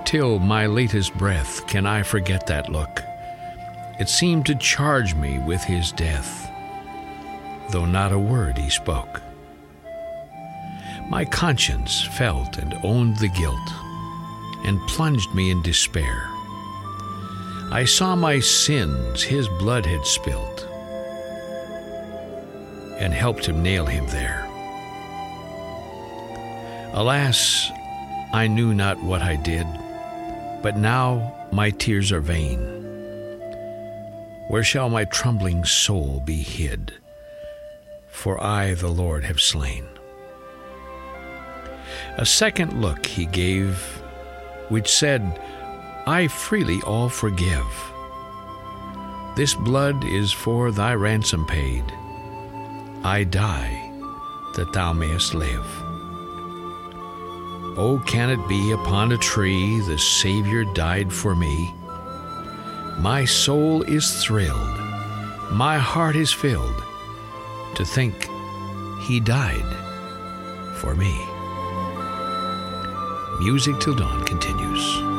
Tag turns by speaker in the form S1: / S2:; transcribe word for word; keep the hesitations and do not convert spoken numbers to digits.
S1: till my latest breath can I forget that look. It seemed to charge me with his death, though not a word he spoke. My conscience felt and owned the guilt, and plunged me in despair. I saw my sins his blood had spilt, and helped him nail him there. Alas, I knew not what I did, but now my tears are vain. Where shall my trembling soul be hid? For I the Lord have slain. A second look he gave, which said, I freely all forgive. This blood is for thy ransom paid. I die, that thou mayest live. Oh, can it be upon a tree the Savior died for me? My soul is thrilled, my heart is filled, to think he died for me. Music Till Dawn continues.